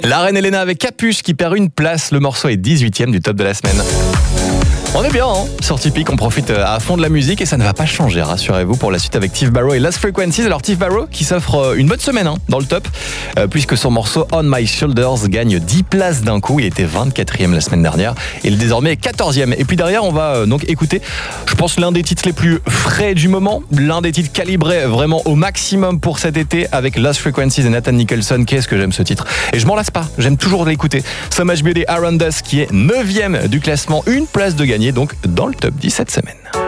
La reine Elena avec Capuche qui perd une place. Le morceau est 18e du top de la semaine. On est bien, hein, sur Tipeee, on profite à fond de la musique et ça ne va pas changer, rassurez-vous, pour la suite avec Tiff Barrow et Lost Frequencies. Alors Tiff Barrow qui s'offre une bonne semaine dans le top, puisque son morceau On My Shoulders gagne 10 places d'un coup. Il était 24e la semaine dernière et il est désormais 14e. Et puis derrière, on va donc écouter, je pense, l'un des titres les plus frais du moment, l'un des titres calibrés vraiment au maximum pour cet été avec Lost Frequencies et Nathan Nicholson. Qu'est-ce que j'aime ce titre et je m'en lasse pas, j'aime toujours l'écouter. So Much Beauty Around Us qui est 9e du classement, une place de gagner donc dans le top 10 cette semaine.